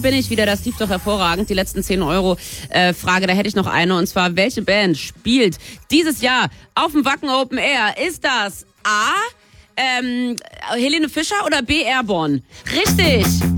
bin ich wieder, das lief doch hervorragend. Die letzten 10 Euro Frage, da hätte ich noch eine. Und zwar, welche Band spielt dieses Jahr auf dem Wacken Open Air? Ist das A, Helene Fischer oder B, Airborne? Richtig!